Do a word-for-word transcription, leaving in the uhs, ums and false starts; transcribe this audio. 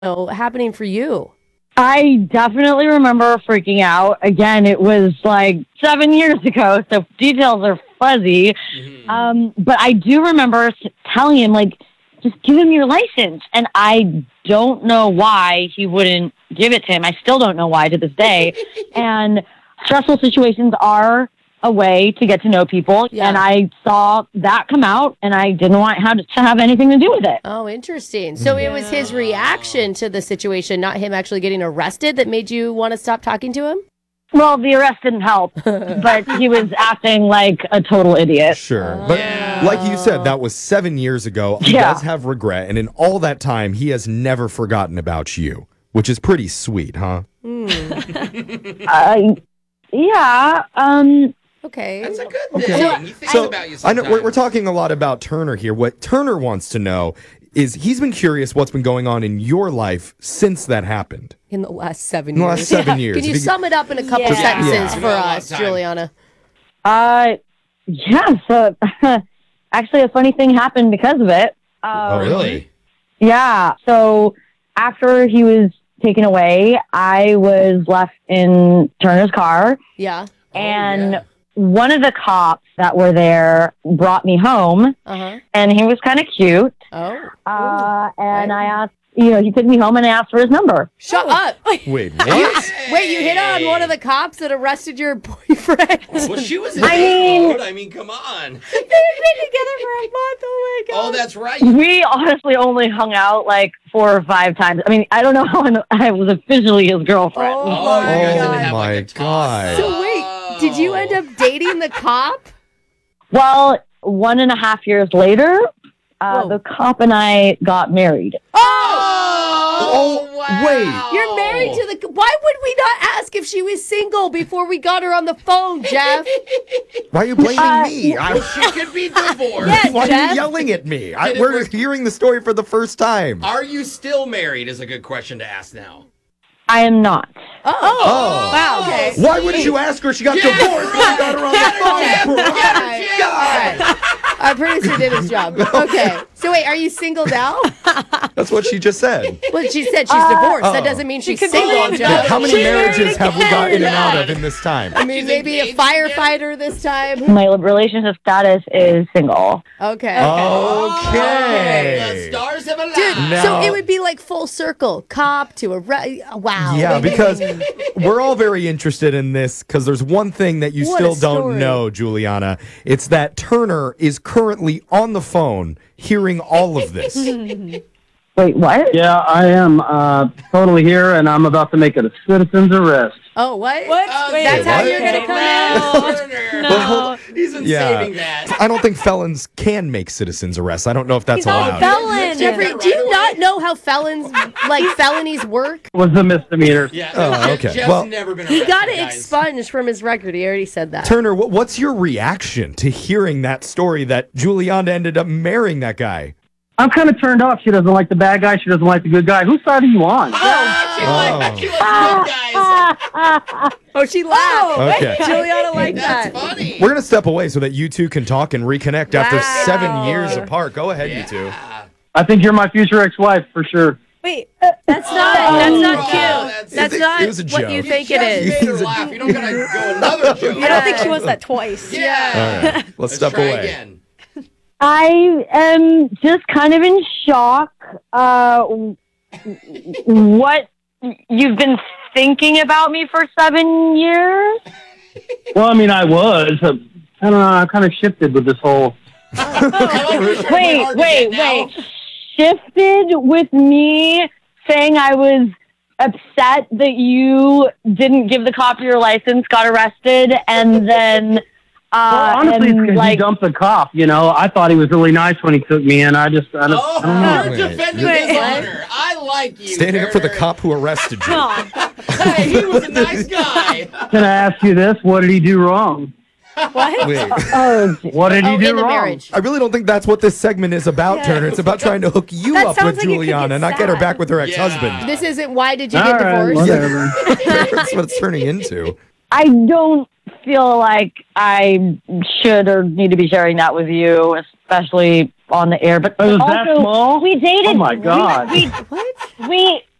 know, happening for you? I definitely remember freaking out. Again, it was like seven years ago, so details are fuzzy. Mm-hmm. Um, but I do remember telling him, like, just give him your license. And I don't know why he wouldn't give it to him. I still don't know why to this day. And stressful situations are a way to get to know people. Yeah. And I saw that come out, and I didn't want how to, to have anything to do with it. Oh, interesting. So yeah. It was his reaction to the situation, not him actually getting arrested, that made you want to stop talking to him? Well, the arrest didn't help, but he was acting like a total idiot. Sure. But yeah. like you said, that was seven years ago. He yeah. does have regret, and in all that time, he has never forgotten about you, which is pretty sweet, huh? Mm. uh, yeah. Um... Okay. That's a good thing. Okay. He thinks so, about you I know sometimes. we're, we're talking a lot about Turner here. What Turner wants to know is he's been curious what's been going on in your life since that happened. In the last seven in years. the last seven yeah. years. Can you sum it up in a couple yeah. sentences yeah. for us, Juliana? Uh, yeah. So, actually, a funny thing happened because of it. Um, oh, really? Yeah. So, after he was taken away, I was left in Turner's car. Yeah. And... Oh, yeah. One of the cops that were there brought me home, uh-huh. and he was kind of cute. Oh. Uh, and I asked, you know, he took me home and I asked for his number. Shut up. Wait, what? Hey. Wait, you hit on one of the cops that arrested your boyfriend? Well, she was in I mean, I mean, come on. They've been together for a month. Oh, my God. Oh, that's right. We honestly only hung out like four or five times. I mean, I don't know how I was officially his girlfriend. Oh, oh my God. Oh, my God. So, wait. Did you end up dating the cop? Well, one and a half years later, uh, the cop and I got married. Oh! Oh, wow. Wait. You're married to the... Why would we not ask if she was single before we got her on the phone, Jeff? Why are you blaming uh, me? I, she could be divorced. Yeah, Why Jeff? are you yelling at me? I, we're was, hearing the story for the first time. Are you still married is a good question to ask now. I am not. Oh. oh. Wow. Okay. Why wouldn't you ask her? She got yeah, divorced right. and got her on the phone. Right. Right. God. Our producer did his job. Okay. So wait, are you single now? That's what she just said. Well, she said she's uh, divorced. oh. That doesn't mean she's she single, Jeff. Yeah, how many She's marriages have we got in and Yeah. out of in this time? I mean, maybe a firefighter this time. My relationship status is single. Okay. Okay. The stars have aligned. Dude, Now- so it would be like full circle. Cop to a... Re- wow. Yeah, because we're all very interested in this because there's one thing that you What still a don't story. know, Juliana. It's that Turner is currently on the phone hearing all of this. Wait, what? Yeah, I am uh, totally here, and I'm about to make it a citizen's arrest. Oh, what? What? Oh, Wait, That's how what? you're going to come out? Turner. No. Well, He's been Yeah. saving that. I don't think felons can make citizens arrests. I don't know if that's He's not a allowed. felon. Jeffrey, do you not know how felons, like felonies work? Was a misdemeanor. Yeah. Oh, Jeff- okay. Jeff's Well, never been He arrested, got it guys. expunged from his record. He already said that. Turner, what, what's your reaction to hearing that story that Juliana ended up marrying that guy? I'm kind of turned off. She doesn't like the bad guy. She doesn't like the good guy. Whose side are you on? Oh, she likes she likes good guys. Oh, she laughed. Okay. Juliana liked That's that. funny. We're going to step away so that you two can talk and reconnect after Wow. seven years apart. Go ahead, you two. Yeah. I think you're my future ex-wife for sure. Wait, That's not. That's not Oh, cute. that's- That's It not was a what joke. you think Just it made is. her laugh. You don't gotta go another joke. I don't think she wants that twice. Yeah. All right, let's, Let's step try away. again. I am just kind of in shock. Uh, what you've been thinking about me for seven years? Well, I mean, I was. Uh, I don't know. I kind of shifted with this whole... Wait, wait, wait. Shifted with me saying I was upset that you didn't give the cop your license, got arrested, and then... Well, Uh, honestly, it's and, because like, you dumped the cop. You know, I thought he was really nice when he took me in. I just, I don't, Oh, I don't know. you're Wait, defending wait. his honor. I like you. Standing up for the Turner. cop who arrested you. Hey, he was a nice guy. Can I ask you this? What did he do wrong? What? Wait, oh, What did he Oh, do in the wrong? marriage. I really don't think that's what this segment is about, Yeah. Turner. It's about trying to hook you That up sounds with like it could Juliana, get not get her sad. back with her ex-husband. Yeah. This isn't why did you All get right, divorced? whatever. That's what it's turning into. I don't feel like I should or need to be sharing that with you, especially on the air. But Oh, it was also, that small? we dated. Oh, my God. We, we, we